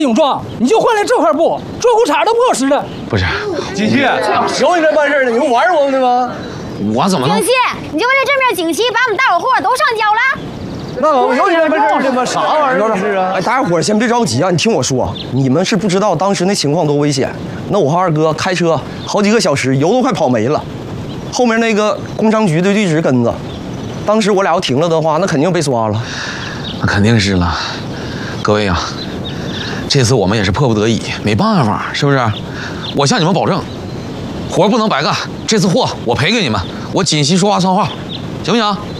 泳装，你就换来这块布，做裤衩都不好使了。 不是， 景熙，求你这办事呢，你不玩我们的吗？ 我怎么能？ 景熙，你就为了这面锦旗，把我们大伙货都上交了？ 那我有你这办事的吗？啥玩意儿这是啊？ 哎，大家伙儿先别着急啊，你听我说，你们是不知道当时那情况多危险。那我和二哥开车好几个小时，油都快跑没了，后面那个工商局的一直跟着。当时我俩要停了的话，那肯定被抓了。 那肯定是了，各位啊，这次我们也是迫不得已，没办法，是不是？我向你们保证，活不能白干，这次货我赔给你们，我锦溪说话算话，行不行？